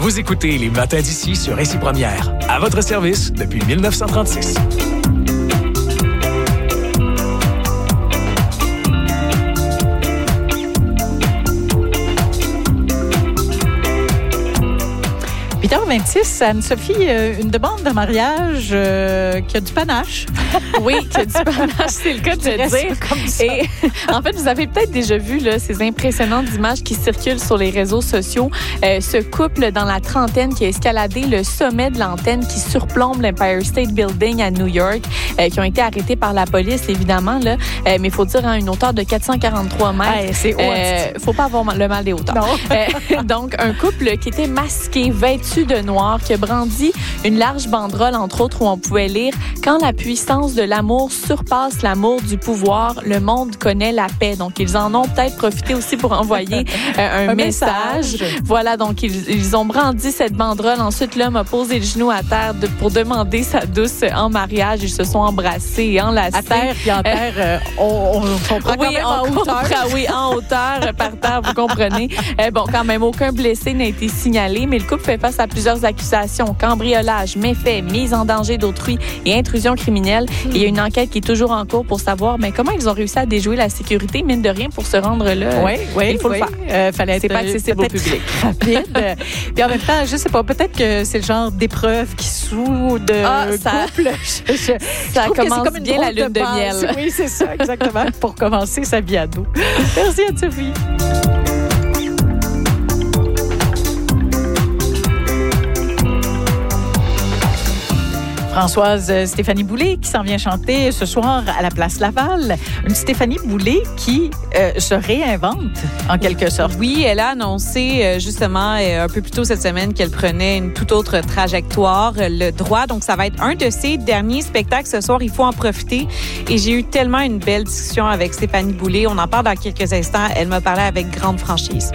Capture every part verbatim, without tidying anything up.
Vous écoutez Les Matins d'ici sur Récit Première. À votre service depuis dix-neuf cent trente-six. huit heures vingt-six, Anne-Sophie, euh, une demande de mariage euh, qui a du panache. Oui, qui a du panache, c'est le cas de le dire. Comme ça. Et en fait, vous avez peut-être déjà vu là, ces impressionnantes images qui circulent sur les réseaux sociaux. Euh, ce couple dans la trentaine qui a escaladé le sommet de l'antenne qui surplombe l'Empire State Building à New York, euh, qui ont été arrêtés par la police, évidemment. Là. Euh, mais il faut dire, hein, une hauteur de quatre cent quarante-trois mètres. Ouais, c'est haut. Il ne faut pas avoir le mal des hauteurs. Non. Euh, donc, un couple qui était masqué, vêtu de noir, qui a brandi une large banderole, entre autres, où on pouvait lire « Quand la puissance de l'amour surpasse l'amour du pouvoir, le monde connaît la paix ». Donc, ils en ont peut-être profité aussi pour envoyer euh, un, un message. message. Voilà, donc ils, ils ont brandi cette banderole. Ensuite, l'homme a posé le genou à terre de, pour demander sa douce en mariage. Ils se sont embrassés et enlacés. À terre, puis en terre, euh, on, on comprend quand oui, même on en hauteur. comprend, oui, en hauteur, par terre, vous comprenez. Euh, bon, quand même, aucun blessé n'a été signalé, mais le couple fait face à plusieurs accusations, cambriolage, méfait, mise en danger d'autrui et intrusion criminelle. Mm. Et il y a une enquête qui est toujours en cours pour savoir mais comment ils ont réussi à déjouer la sécurité, mine de rien, pour se rendre là. Oui, oui, il faut oui. le faire. Euh, fallait être, c'est pas accessible au public. Rapide. Puis en même temps, je sais pas, peut-être que c'est le genre d'épreuve qui soude ah, ça, couple. Je, je, ça je commence comme une bien la lune de, de miel. Oui, c'est ça, exactement, pour commencer sa vie ado. Merci Anne-Sophie. Françoise Stéphanie Boulay qui s'en vient chanter ce soir à la Place Laval. Une Stéphanie Boulay qui euh, se réinvente en quelque sorte. Oui, elle a annoncé justement un peu plus tôt cette semaine qu'elle prenait une toute autre trajectoire, le droit. Donc, ça va être un de ses derniers spectacles ce soir. Il faut en profiter. Et j'ai eu tellement une belle discussion avec Stéphanie Boulay. On en parle dans quelques instants. Elle m'a parlé avec grande franchise.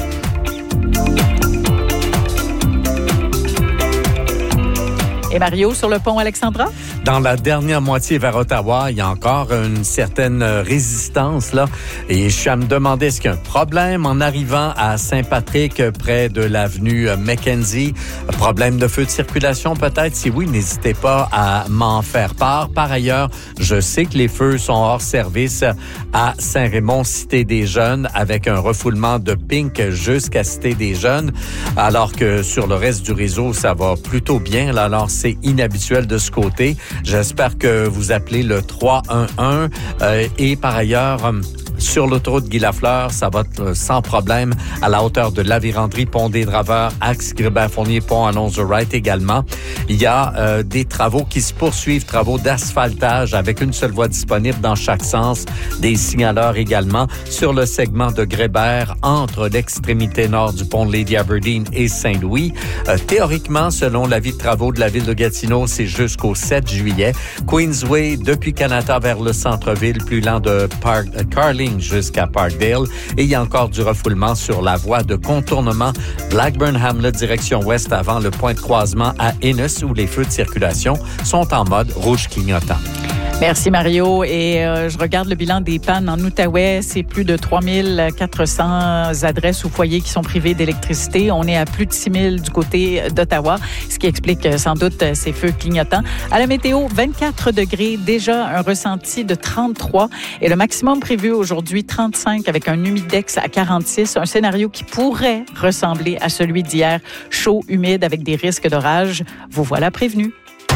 Et Mario, sur le pont Alexandra? Dans la dernière moitié vers Ottawa, il y a encore une certaine résistance, là. Et je suis à me demander, est-ce qu'il y a un problème en arrivant à Saint-Patrick, près de l'avenue Mackenzie? Un problème de feu de circulation, peut-être? Si oui, n'hésitez pas à m'en faire part. Par ailleurs, je sais que les feux sont hors service à Saint-Raymond, Cité des Jeunes, avec un refoulement de Pink jusqu'à Cité des Jeunes, alors que sur le reste du réseau, ça va plutôt bien, là. Alors, c'est inhabituel de ce côté. J'espère que vous appelez le trois un un euh, et par ailleurs, euh, sur l'autoroute Guy Lafleur, ça va être sans problème à la hauteur de la Vérandrie, pont des Draveurs, axe Grébert-Fournier, pont Alonzo-Wright également. Il y a euh, des travaux qui se poursuivent, travaux d'asphaltage avec une seule voie disponible dans chaque sens, des signaleurs également sur le segment de Grébert entre l'extrémité nord du pont de Lady Aberdeen et Saint-Louis. Euh, théoriquement, selon l'avis de travaux de la ville de Gatineau, c'est jusqu'au sept juillet. Queensway, depuis Canada vers le centre-ville, plus lent de Park, euh, Carling jusqu'à Parkdale. Et il y a encore du refoulement sur la voie de contournement Blackburn-Hamlet direction ouest avant le point de croisement à Ennis où les feux de circulation sont en mode rouge clignotant. Merci Mario. Et euh, je regarde le bilan des pannes en Outaouais. C'est plus de trois mille quatre cents adresses ou foyers qui sont privés d'électricité. On est à plus de six mille du côté d'Ottawa, ce qui explique euh, sans doute euh, ces feux clignotants. À la météo, vingt-quatre degrés, déjà un ressenti de trente-trois et le maximum prévu aujourd'hui, trente-cinq avec un humidex à quarante-six. Un scénario qui pourrait ressembler à celui d'hier, chaud, humide avec des risques d'orage. Vous voilà prévenus.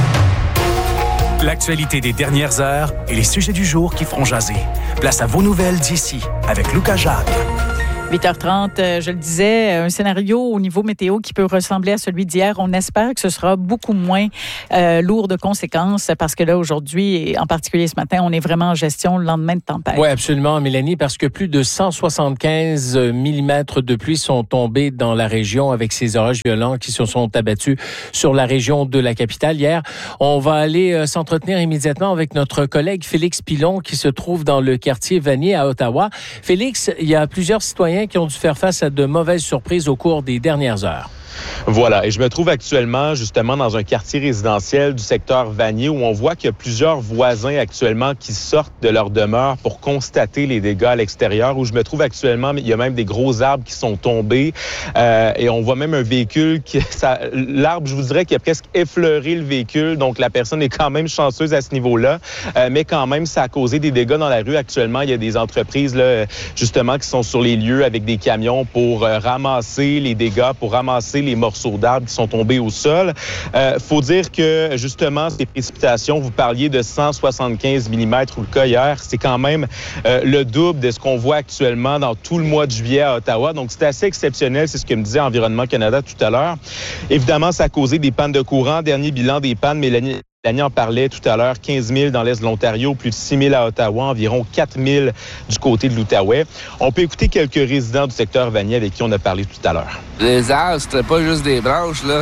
L'actualité des dernières heures et les sujets du jour qui feront jaser. Place à vos nouvelles d'ici avec Lucas Jacques. huit heures trente, je le disais, un scénario au niveau météo qui peut ressembler à celui d'hier. On espère que ce sera beaucoup moins euh, lourd de conséquences parce que là, aujourd'hui, et en particulier ce matin, on est vraiment en gestion le lendemain de tempête. Oui, absolument, Mélanie, parce que plus de cent soixante-quinze millimètres de pluie sont tombés dans la région avec ces orages violents qui se sont abattus sur la région de la capitale hier. On va aller euh, s'entretenir immédiatement avec notre collègue Félix Pilon qui se trouve dans le quartier Vanier à Ottawa. Félix, il y a plusieurs citoyens qui ont dû faire face à de mauvaises surprises au cours des dernières heures. Voilà. Et je me trouve actuellement, justement, dans un quartier résidentiel du secteur Vanier où on voit qu'il y a plusieurs voisins actuellement qui sortent de leur demeure pour constater les dégâts à l'extérieur. Où je me trouve actuellement, il y a même des gros arbres qui sont tombés euh, et on voit même un véhicule qui, ça, l'arbre, je vous dirais, qui a presque effleuré le véhicule. Donc, la personne est quand même chanceuse à ce niveau-là. Euh, mais quand même, ça a causé des dégâts dans la rue. Actuellement, il y a des entreprises, là, justement, qui sont sur les lieux avec des camions pour euh, ramasser les dégâts, pour ramasser les morceaux d'arbres qui sont tombés au sol. Euh, faut dire que, justement, ces précipitations, vous parliez de cent soixante-quinze millimètres ou le cas hier, c'est quand même euh, le double de ce qu'on voit actuellement dans tout le mois de juillet à Ottawa. Donc, c'est assez exceptionnel. C'est ce que me disait Environnement Canada tout à l'heure. Évidemment, ça a causé des pannes de courant. Dernier bilan des pannes, Mélanie Mélanie en parlait tout à l'heure, quinze mille dans l'est de l'Ontario, plus de six mille à Ottawa, environ quatre mille du côté de l'Outaouais. On peut écouter quelques résidents du secteur Vanier avec qui on a parlé tout à l'heure. Les arbres, c'était pas juste des branches, là.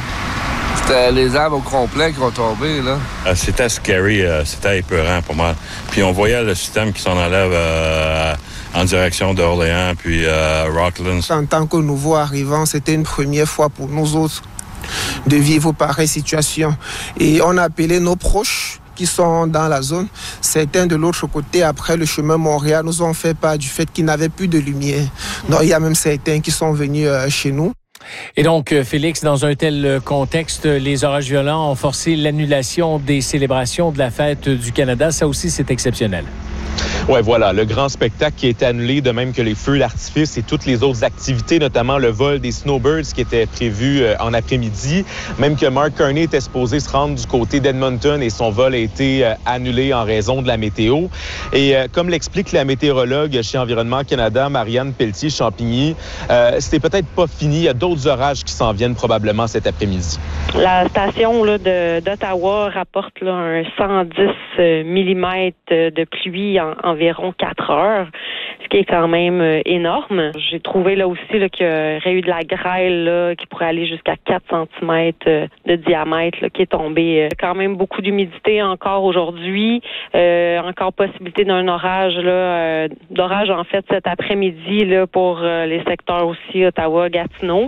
C'était les arbres au complet qui ont tombé, là. Euh, c'était scary, euh, c'était épeurant pour moi. Puis on voyait le système qui s'en enlève euh, en direction d'Orléans, puis euh, Rocklands. En tant que nouveau arrivant, c'était une première fois pour nous autres de vivre pareille situation. Et on a appelé nos proches qui sont dans la zone. Certains de l'autre côté, après le chemin Montréal, nous ont fait part du fait qu'ils n'avaient plus de lumière. Donc, il y a même certains qui sont venus euh, chez nous. Et donc, Félix, dans un tel contexte, les orages violents ont forcé l'annulation des célébrations de la Fête du Canada. Ça aussi, c'est exceptionnel. Oui, voilà, le grand spectacle qui a été annulé, de même que les feux d'artifice et toutes les autres activités, notamment le vol des Snowbirds qui était prévu euh, en après-midi. Même que Mark Carney était supposé se rendre du côté d'Edmonton et son vol a été euh, annulé en raison de la météo. Et euh, comme l'explique la météorologue chez Environnement Canada, Marianne Pelletier-Champigny, euh, c'était peut-être pas fini. Il y a d'autres orages qui s'en viennent probablement cet après-midi. La station là, de, d'Ottawa rapporte là, un cent dix millimètres de pluie en environ quatre heures, ce qui est quand même euh, énorme. J'ai trouvé là aussi là, qu'il y aurait eu de la grêle là, qui pourrait aller jusqu'à quatre centimètres euh, de diamètre là, qui est tombée. Euh, quand même beaucoup d'humidité encore aujourd'hui. Euh, encore possibilité d'un orage, là, euh, d'orage en fait cet après-midi là, pour euh, les secteurs aussi Ottawa, Gatineau.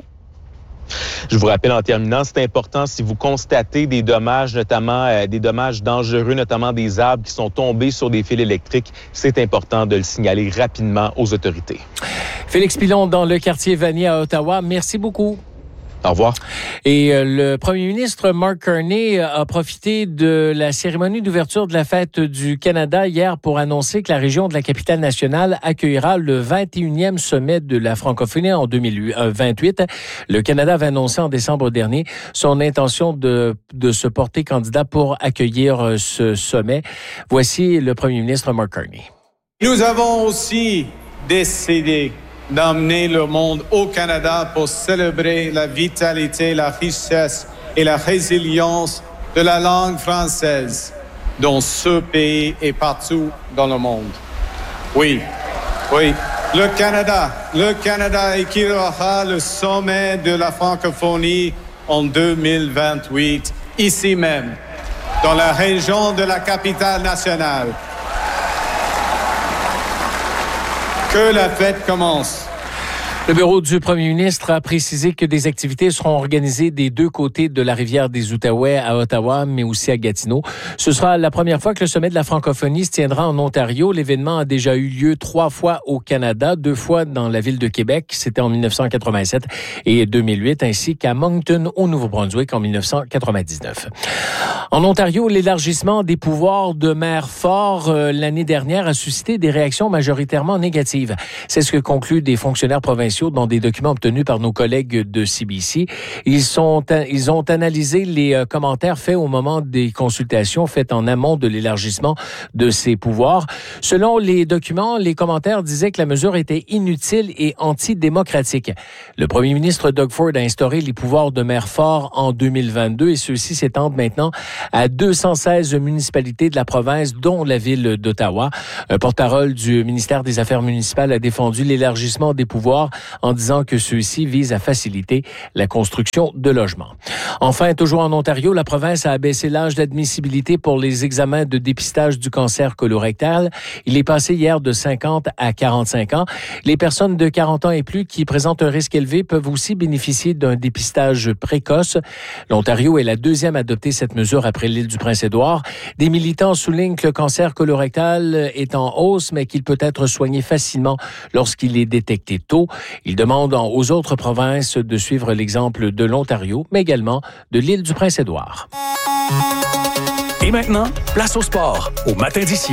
Je vous rappelle en terminant, c'est important si vous constatez des dommages, notamment euh, des dommages dangereux, notamment des arbres qui sont tombés sur des fils électriques, c'est important de le signaler rapidement aux autorités. Félix Pilon dans le quartier Vanier à Ottawa, merci beaucoup. Au revoir. Et euh, le premier ministre Mark Carney a profité de la cérémonie d'ouverture de la Fête du Canada hier pour annoncer que la région de la capitale nationale accueillera le vingt et unième sommet de la francophonie en deux mille vingt-huit. Le Canada avait annoncé en décembre dernier son intention de, de se porter candidat pour accueillir ce sommet. Voici le premier ministre Mark Carney. Nous avons aussi décidé d'amener le monde au Canada pour célébrer la vitalité, la richesse et la résilience de la langue française dans ce pays et partout dans le monde. Oui, oui, le Canada, le Canada accueillera le sommet de la francophonie en deux mille vingt-huit, ici même, dans la région de la capitale nationale. Que la fête commence. Le bureau du premier ministre a précisé que des activités seront organisées des deux côtés de la rivière des Outaouais à Ottawa, mais aussi à Gatineau. Ce sera la première fois que le sommet de la francophonie se tiendra en Ontario. L'événement a déjà eu lieu trois fois au Canada, deux fois dans la ville de Québec, c'était en dix-neuf cent quatre-vingt-sept et deux mille huit, ainsi qu'à Moncton, au Nouveau-Brunswick, en dix-neuf cent quatre-vingt-dix-neuf. En Ontario, l'élargissement des pouvoirs de maire fort euh, l'année dernière a suscité des réactions majoritairement négatives. C'est ce que concluent des fonctionnaires provinciaux dans des documents obtenus par nos collègues de C B C. Ils, sont, ils ont analysé les commentaires faits au moment des consultations faites en amont de l'élargissement de ces pouvoirs. Selon les documents, les commentaires disaient que la mesure était inutile et antidémocratique. Le premier ministre Doug Ford a instauré les pouvoirs de maire fort en deux mille vingt-deux et ceux-ci s'étendent maintenant à deux cent seize municipalités de la province, dont la ville d'Ottawa. Un porte-parole du ministère des Affaires municipales a défendu l'élargissement des pouvoirs en disant que ceux-ci visent à faciliter la construction de logements. Enfin, toujours en Ontario, la province a abaissé l'âge d'admissibilité pour les examens de dépistage du cancer colorectal. Il est passé hier de cinquante à quarante-cinq ans. Les personnes de quarante ans et plus qui présentent un risque élevé peuvent aussi bénéficier d'un dépistage précoce. L'Ontario est la deuxième à adopter cette mesure après l'île du Prince-Édouard. Des militants soulignent que le cancer colorectal est en hausse, mais qu'il peut être soigné facilement lorsqu'il est détecté tôt. Ils demandent aux autres provinces de suivre l'exemple de l'Ontario, mais également de l'île du Prince-Édouard. Et maintenant, place au sport, au matin d'ici.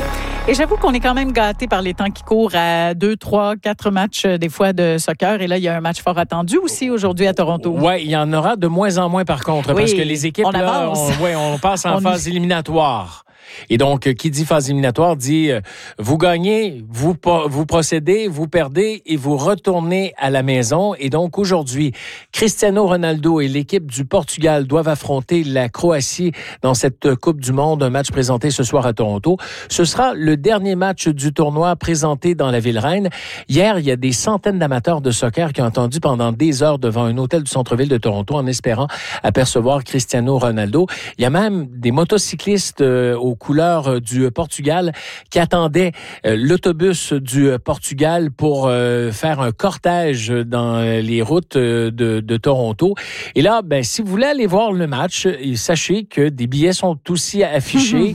Et j'avoue qu'on est quand même gâtés par les temps qui courent à deux, trois, quatre matchs des fois de soccer. Et là, il y a un match fort attendu aussi aujourd'hui à Toronto. Oui, il y en aura de moins en moins par contre, oui, parce que les équipes, on là, avance. on, ouais, on passe en on phase est... éliminatoire. Et donc, qui dit phase éliminatoire dit euh, vous gagnez, vous vous procédez, vous perdez et vous retournez à la maison. Et donc, aujourd'hui, Cristiano Ronaldo et l'équipe du Portugal doivent affronter la Croatie dans cette Coupe du Monde, un match présenté ce soir à Toronto. Ce sera le dernier match du tournoi présenté dans la Ville-Reine. Hier, il y a des centaines d'amateurs de soccer qui ont attendu pendant des heures devant un hôtel du centre-ville de Toronto en espérant apercevoir Cristiano Ronaldo. Il y a même des motocyclistes euh, au couleurs du Portugal qui attendaient euh, l'autobus du Portugal pour euh, faire un cortège dans les routes de, de Toronto. Et là, ben, si vous voulez aller voir le match, sachez que des billets sont aussi affichés.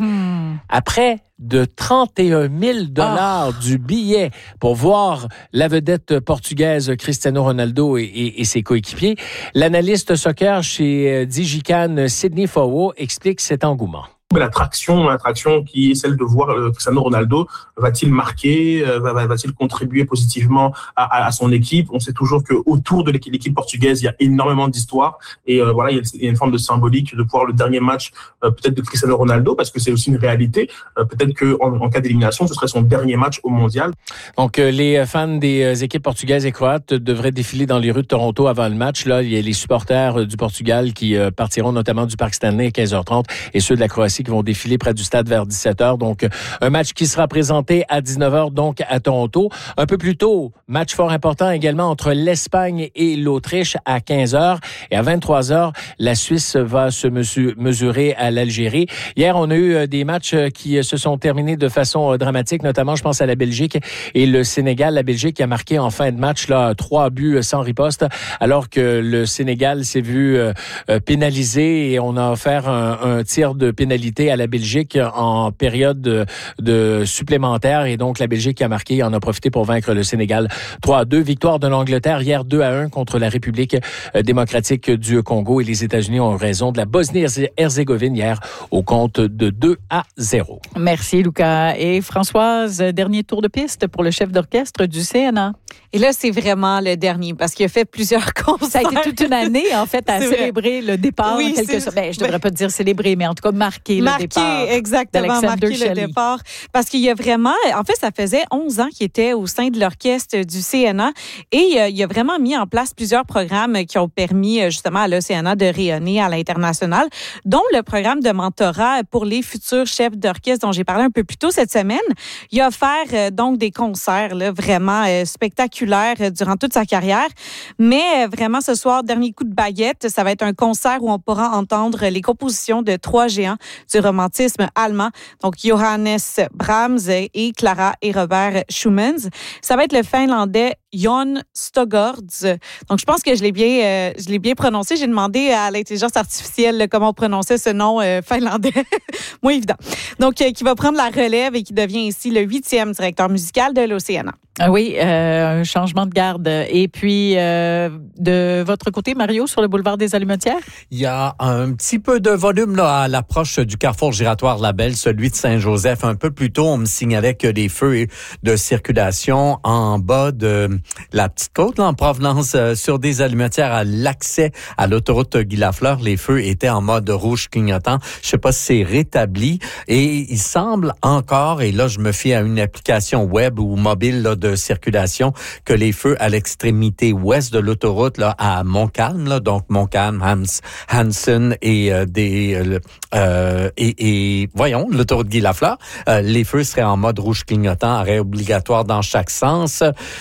Après de trente et un mille dollars oh. du billet pour voir la vedette portugaise Cristiano Ronaldo et, et, et ses coéquipiers, l'analyste soccer chez Digican, Sidney Fowo, explique cet engouement. L'attraction, l'attraction qui est celle de voir euh, Cristiano Ronaldo, va-t-il marquer, euh, va, va-t-il contribuer positivement à, à, à son équipe? On sait toujours que autour de l'équipe, l'équipe portugaise, il y a énormément d'histoires et euh, voilà, il y, a, il y a une forme de symbolique de pouvoir le dernier match euh, peut-être de Cristiano Ronaldo parce que c'est aussi une réalité. Euh, peut-être que en, en cas d'élimination, ce serait son dernier match au mondial. Donc euh, les fans des équipes portugaises et croates devraient défiler dans les rues de Toronto avant le match. Là, il y a les supporters du Portugal qui euh, partiront notamment du Parc Stanley à quinze heures trente et ceux de la Croatie qui vont défiler près du stade vers dix-sept heures. Donc, un match qui sera présenté à dix-neuf heures, donc à Toronto. Un peu plus tôt, match fort important également entre l'Espagne et l'Autriche à quinze heures. Et à vingt-trois heures, la Suisse va se mesurer à l'Algérie. Hier, on a eu des matchs qui se sont terminés de façon dramatique, notamment, je pense à la Belgique et le Sénégal. La Belgique a marqué en fin de match là trois buts sans riposte, alors que le Sénégal s'est vu euh, pénalisé et on a offert un, un tir de pénalité à la Belgique en période de, de supplémentaire et donc la Belgique qui a marqué en a profité pour vaincre le Sénégal trois à deux. Victoire de l'Angleterre hier deux à un contre la République démocratique du Congo et les États-Unis ont raison de la Bosnie-Herzégovine hier au compte de deux à zéro. Merci Lucas. Et Françoise, dernier tour de piste pour le chef d'orchestre du C N A. Et là, c'est vraiment le dernier parce qu'il a fait plusieurs concerts. Ça a été toute une année, en fait, à c'est célébrer vrai. le départ. Oui, quelque sorte. Ben, je ne devrais pas dire célébrer, mais en tout cas, marquer, marquer le départ. Exactement, marquer le départ. Parce qu'il y a vraiment, en fait, ça faisait onze ans qu'il était au sein de l'orchestre du C N A et euh, il a vraiment mis en place plusieurs programmes qui ont permis justement à l'O C N A de rayonner à l'international, dont le programme de mentorat pour les futurs chefs d'orchestre dont j'ai parlé un peu plus tôt cette semaine. Il a offert euh, donc des concerts là, vraiment euh, spectaculaires durant toute sa carrière. Mais vraiment, ce soir, dernier coup de baguette, ça va être un concert où on pourra entendre les compositions de trois géants du romantisme allemand, donc Johannes Brahms et Clara et Robert Schumann. Ça va être le Finlandais Jon Stogård. Donc, je pense que je l'ai bien, euh, je l'ai bien prononcé. J'ai demandé à l'intelligence artificielle là, comment on prononçait ce nom euh, finlandais. Moins évident. Donc, euh, qui va prendre la relève et qui devient ici le huitième directeur musical de l'O C N A. Ah oui, euh, un changement de garde. Et puis, euh, de votre côté, Mario, sur le boulevard des Allumetières? Il y a un petit peu de volume là, à l'approche du carrefour giratoire Labelle, celui de Saint-Joseph. Un peu plus tôt, on me signalait que des feux de circulation en bas de la petite côte, là, en provenance euh, sur des allumetières à l'accès à l'autoroute Guy Lafleur. Les feux étaient en mode rouge clignotant. Je sais pas si c'est rétabli. Et il semble encore, et là, je me fie à une application web ou mobile là, de circulation, que les feux à l'extrémité ouest de l'autoroute là, à Montcalm, là, donc Montcalm, Hans, Hansen et euh, des euh, euh, et, et voyons, l'autoroute Guy Lafleur, euh, les feux seraient en mode rouge clignotant, arrêt obligatoire dans chaque sens. Sur la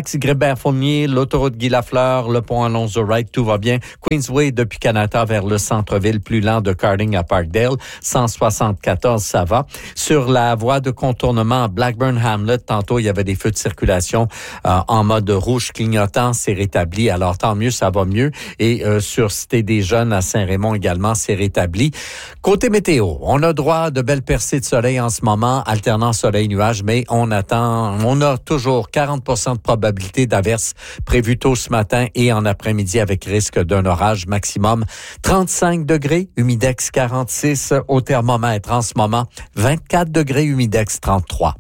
Axe Grébert-Fournier, l'autoroute Guy-Lafleur, le pont Alonzo-Wright, tout va bien. Queensway depuis Canada vers le centre-ville, plus lent de Carding à Parkdale, cent soixante-quatorze, ça va. Sur la voie de contournement à Blackburn-Hamlet, tantôt il y avait des feux de circulation euh, en mode rouge clignotant, c'est rétabli. Alors tant mieux, ça va mieux. Et euh, sur Cité des Jeunes à Saint-Raymond également, c'est rétabli. Côté météo, on a droit de belles percées de soleil en ce moment, alternant soleil-nuage, mais on attend, on a toujours quarante pour cent de probabilité d'averse prévue tôt ce matin et en après-midi avec risque d'un orage maximum. trente-cinq degrés, humidex quarante-six au thermomètre en ce moment, vingt-quatre degrés, humidex trente-trois.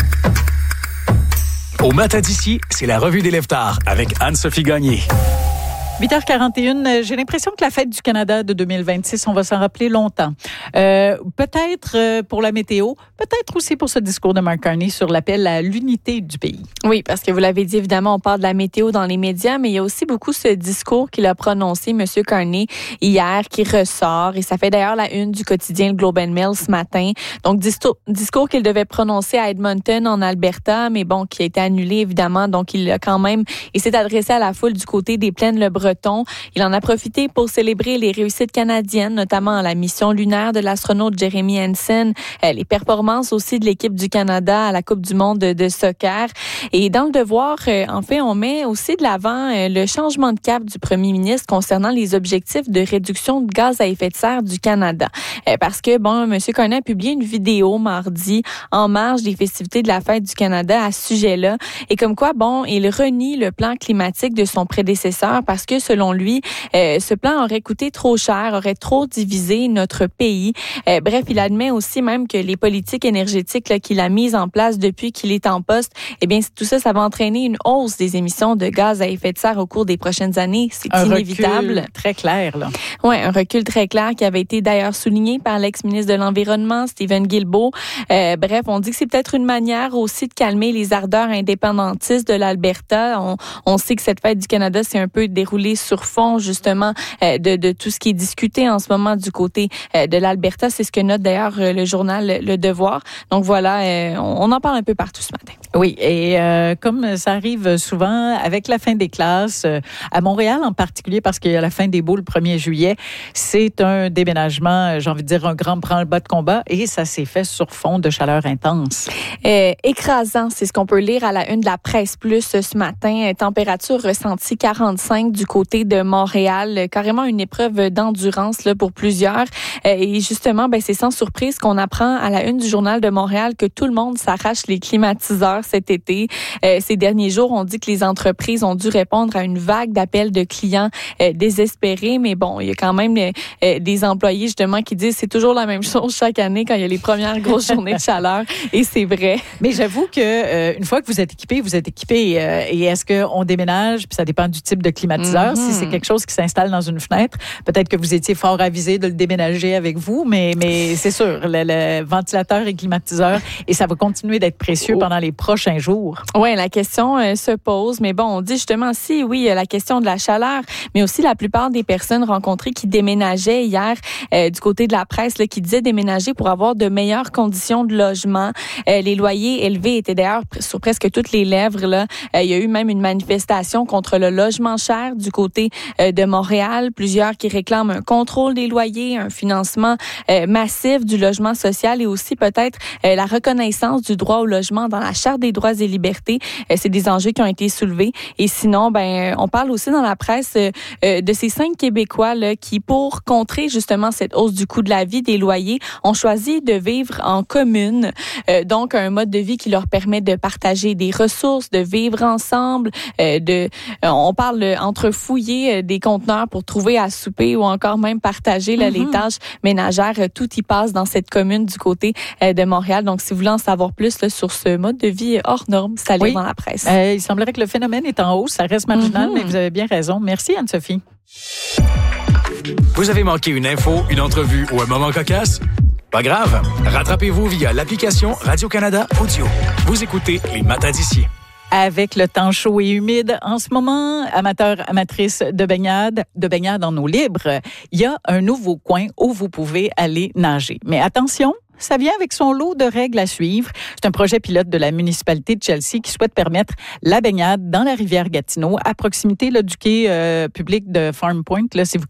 Au matin d'ici, c'est la revue des Lève-Tard avec Anne-Sophie Gagné. huit heures quarante et une, j'ai l'impression que la fête du Canada de deux mille vingt-six, on va s'en rappeler longtemps. Euh, peut-être euh, pour la météo, peut-être aussi pour ce discours de Mark Carney sur l'appel à l'unité du pays. Oui, parce que vous l'avez dit, évidemment, on parle de la météo dans les médias, mais il y a aussi beaucoup ce discours qu'il a prononcé, M. Carney, hier, qui ressort, et ça fait d'ailleurs la une du quotidien le Globe and Mail ce matin. Donc, discours, discours qu'il devait prononcer à Edmonton, en Alberta, mais bon, qui a été annulé, évidemment. Donc, il a quand même, il s'est adressé à la foule du côté des Plaines-le-Breton. Il en a profité pour célébrer les réussites canadiennes, notamment la mission lunaire de l'astronaute Jeremy Hansen, les performances aussi de l'équipe du Canada à la Coupe du monde de, de soccer. Et dans le devoir, en fait, on met aussi de l'avant le changement de cap du premier ministre concernant les objectifs de réduction de gaz à effet de serre du Canada. Parce que, bon, M. Carney a publié une vidéo mardi en marge des festivités de la fête du Canada à ce sujet-là. Et comme quoi, bon, il renie le plan climatique de son prédécesseur parce que selon lui, euh, ce plan aurait coûté trop cher, aurait trop divisé notre pays. Euh, bref, il admet aussi même que les politiques énergétiques là, qu'il a mises en place depuis qu'il est en poste, eh bien, tout ça, ça va entraîner une hausse des émissions de gaz à effet de serre au cours des prochaines années. C'est un inévitable. Recul très clair, là. Oui, un recul très clair qui avait été d'ailleurs souligné par l'ex-ministre de l'Environnement, Stephen Guilbeault. Euh, bref, on dit que c'est peut-être une manière aussi de calmer les ardeurs indépendantistes de l'Alberta. On, on sait que cette fête du Canada s'est un peu déroulée sur fond, justement, euh, de, de tout ce qui est discuté en ce moment du côté euh, de l'Alberta. C'est ce que note d'ailleurs le journal Le Devoir. Donc voilà, euh, on, on en parle un peu partout ce matin. Oui, et euh, comme ça arrive souvent avec la fin des classes, euh, à Montréal en particulier, parce qu'il y a la fin des baux le premier juillet, c'est un déménagement, j'ai envie de dire un grand branle-bas de combat, et ça s'est fait sur fond de chaleur intense. Euh, écrasant, c'est ce qu'on peut lire à la une de la Presse Plus ce matin. Température ressentie quarante-cinq du côté de Montréal, carrément une épreuve d'endurance là, pour plusieurs. Euh, et justement, ben, c'est sans surprise qu'on apprend à la une du Journal de Montréal que tout le monde s'arrache les climatiseurs cet été. Euh, ces derniers jours, on dit que les entreprises ont dû répondre à une vague d'appels de clients euh, désespérés, mais bon, il y a quand même euh, des employés justement qui disent c'est toujours la même chose chaque année quand il y a les premières grosses journées de chaleur, et c'est vrai. Mais j'avoue que euh, une fois que vous êtes équipé, vous êtes équipé. Euh, et est-ce qu'on déménage, puis ça dépend du type de climatiseur. Mm-hmm. Si c'est quelque chose qui s'installe dans une fenêtre, peut-être que vous étiez fort avisé de le déménager avec vous, mais, mais c'est sûr, le, le ventilateur et climatiseur, et ça va continuer d'être précieux oh. pendant les prochains jours. Oui, la question euh, se pose, mais bon, on dit justement, si, oui, la question de la chaleur, mais aussi la plupart des personnes rencontrées qui déménageaient hier euh, du côté de la presse, là, qui disaient déménager pour avoir de meilleures conditions de logement. Euh, les loyers élevés étaient d'ailleurs sur presque toutes les lèvres. Là. Euh, il y a eu même une manifestation contre le logement cher du côté euh, de Montréal. Plusieurs qui réclament un contrôle des loyers, un financement euh, massif du logement social et aussi peut-être euh, la reconnaissance du droit au logement dans la Charte des droits et libertés. Euh, c'est des enjeux qui ont été soulevés. Et sinon, ben, on parle aussi dans la presse euh, euh, de ces cinq Québécois là, qui, pour contrer justement cette hausse du coût de la vie, des loyers, ont choisi de vivre en commune. Euh, donc, un mode de vie qui leur permet de partager des ressources, de vivre ensemble, euh, de, euh, on parle euh, entre fouiller euh, des conteneurs pour trouver à souper ou encore même partager là, mm-hmm. les tâches ménagères. Euh, tout y passe dans cette commune du côté euh, de Montréal. Donc, si vous voulez en savoir plus là, sur ce mode de vie hors norme, c'est à lire oui. dans la presse. Euh, il semblerait que le phénomène est en hausse. Ça reste marginal, mm-hmm. mais vous avez bien raison. Merci, Anne-Sophie. Vous avez manqué une info, une entrevue ou un moment cocasse? Pas grave. Rattrapez-vous via l'application Radio-Canada Audio. Vous écoutez les matins d'ici. Avec le temps chaud et humide en ce moment, amateurs, amatrices de baignade, de baignade en eau libre, il y a un nouveau coin où vous pouvez aller nager. Mais attention, ça vient avec son lot de règles à suivre. C'est un projet pilote de la municipalité de Chelsea qui souhaite permettre la baignade dans la rivière Gatineau, à proximité là, du quai euh, public de Farm Point. Là, si vous